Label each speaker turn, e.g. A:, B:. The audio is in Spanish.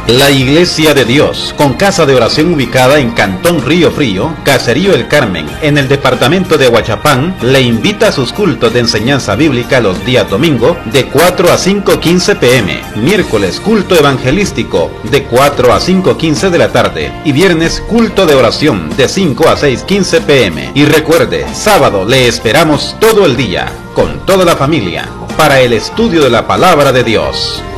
A: La Iglesia de Dios, con casa de oración ubicada en Cantón Río Frío, Caserío El Carmen, en el departamento de Huachapán, le invita a sus cultos de enseñanza bíblica los días domingo de 4 a 5:15 p.m, miércoles culto evangelístico de 4 a 5:15 de la tarde y viernes culto de oración de 5 a 6:15 p.m. Y recuerde, sábado le esperamos todo el día, con toda la familia, para el estudio de la Palabra de Dios.